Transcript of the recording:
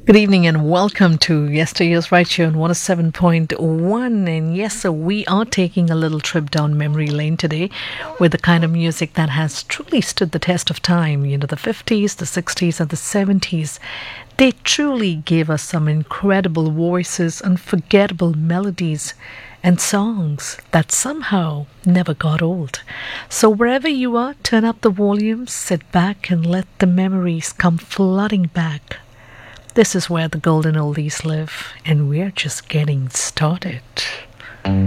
Good evening and welcome to Yesterday's Right Show on 107.1. And yes, so we are taking a little trip down memory lane today with the kind of music that has truly stood the test of time. You know, the 50s, the 60s, and the 70s. They truly gave us some incredible voices, unforgettable melodies, and songs that somehow never got old. So wherever you are, turn up the volume, sit back, and let the memories come flooding back. This is where the golden oldies live, and we're just getting started.